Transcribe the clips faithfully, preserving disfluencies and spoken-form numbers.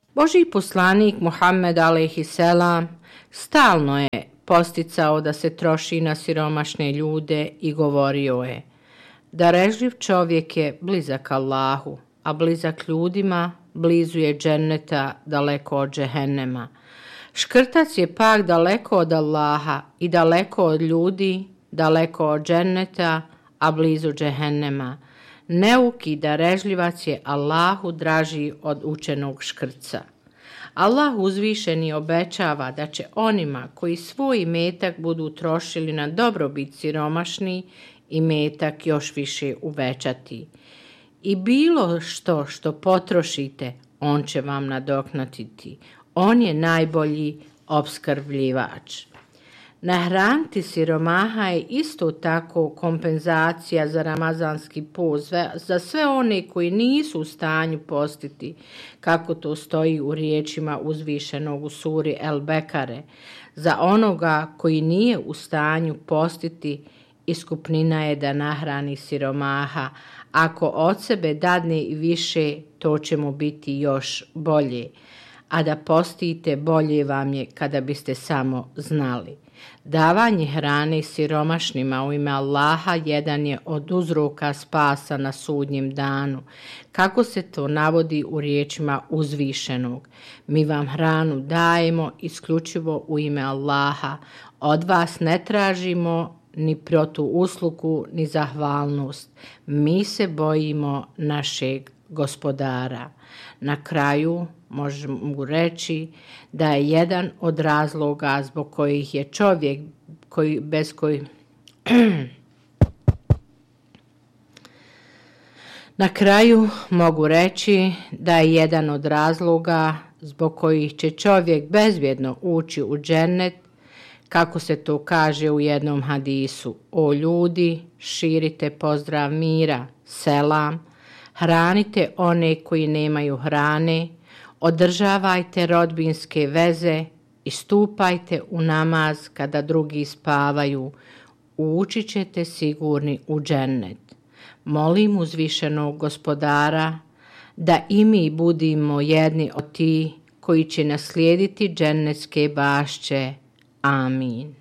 Božji poslanik Muhammed alejhi selam stalno je posticao da se troši na siromašne ljude i govorio je: darežljiv čovjek je blizak Allahu, a blizak ljudima blizu je dženneta, daleko od džehennema. Škrtac je pak daleko od Allaha i daleko od ljudi, daleko od dženneta, a blizu džehennema. Neuki darežljivac je Allahu draži od učenog škrca. Allah uzvišeni obećava da će onima koji svoj imetak budu trošili na dobrobit siromašni, imetak još više uvećati. I bilo što što potrošite, on će vam nadoknaditi. On je najbolji opskrbljivač. Nahraniti siromaha je isto tako kompenzacija za ramazanski post, za sve one koji nisu u stanju postiti, kako to stoji u riječima uzvišenog u suri El Bekare. Za onoga koji nije u stanju postiti, iskupnina je da nahrani siromaha. Ako od sebe dadne i više, to će mu biti još bolje. A da postite, bolje vam je kada biste samo znali. Davanje hrane siromašnima u ime Allaha jedan je od uzroka spasa na sudnjem danu. Kako se to navodi u riječima uzvišenog: mi vam hranu dajemo isključivo u ime Allaha. Od vas ne tražimo ni protuuslugu, ni zahvalnost. Mi se bojimo našeg gospodara. Na kraju možemo reći da je jedan od razloga zbog kojih je čovjek koji, bez koji Na kraju mogu reći da je jedan od razloga zbog kojih će čovjek bezbjedno ući u džennet, kako se to kaže u jednom hadisu: o ljudi, širite pozdrav mira, selam, hranite one koji nemaju hrane, održavajte rodbinske veze i stupajte u namaz kada drugi spavaju, ući ćete sigurni u džennet. Molim uzvišenog gospodara da i mi budimo jedni od tih koji će naslijediti džennetske bašće. Amin.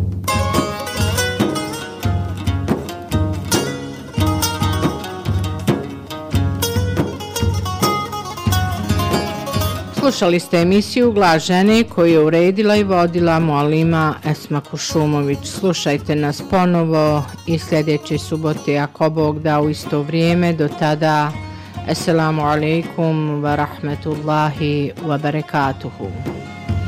Slušali ste emisiju Glas žene koju je uredila i vodila Mualima Esma Kušumović. Slušajte nas ponovo i sljedeće subote, ako Bog da, u isto vrijeme. Do tada, assalamu alaikum wa rahmetullahi wa barakatuhu.